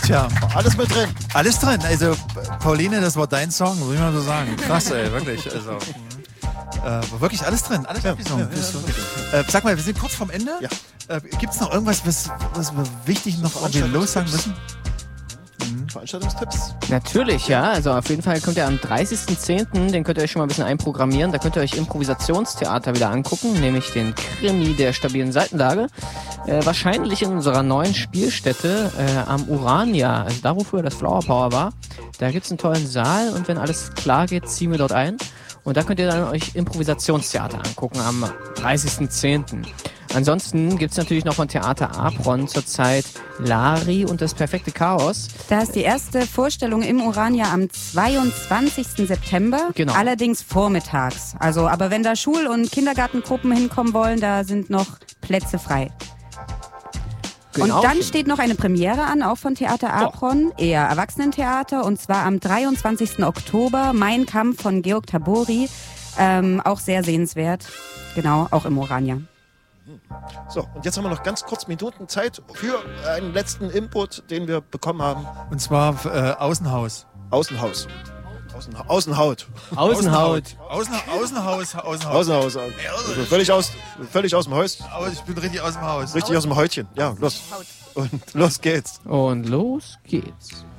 Tja, Alles mit drin. alles drin. Also, Pauline, das war dein Song, muss ich mal so sagen. Krass, ey, wirklich. Also, war wirklich alles drin, alles abgesungen. Sag mal, wir sind kurz vorm Ende. Ja. Gibt es noch irgendwas, was wir wichtig noch irgendwie lossagen müssen? Veranstaltungstipps? Natürlich, ja. Also auf jeden Fall könnt ihr am 30.10., den könnt ihr euch schon mal ein bisschen einprogrammieren. Da könnt ihr euch Improvisationstheater wieder angucken, nämlich den Krimi der stabilen Seitenlage. Wahrscheinlich in unserer neuen Spielstätte am Urania, also da, wo früher das Flower Power war. Da gibt's einen tollen Saal und wenn alles klar geht, ziehen wir dort ein. Und da könnt ihr dann euch Improvisationstheater angucken am 30.10. Ansonsten gibt's natürlich noch von Theater Apron zurzeit Lari und das perfekte Chaos. Da ist die erste Vorstellung im Urania am 22. September, Genau. Allerdings vormittags. Also, aber wenn da Schul- und Kindergartengruppen hinkommen wollen, da sind noch Plätze frei. Genau. Und dann steht noch eine Premiere an, auch von Theater Apron, eher Erwachsenentheater, und zwar am 23. Oktober, Mein Kampf von Georg Tabori, auch sehr sehenswert, genau, auch im Urania. So, und jetzt haben wir noch ganz kurz Minuten Zeit für einen letzten Input, den wir bekommen haben. Und zwar Außenhaus. Außenhaus. Außenhaut. Außenhaut. Außenhaus. Außenhaus. Also völlig aus dem Haus. Ich bin richtig aus dem Haus. Richtig aus dem Häutchen. Ja, los. Und los geht's. Und los geht's.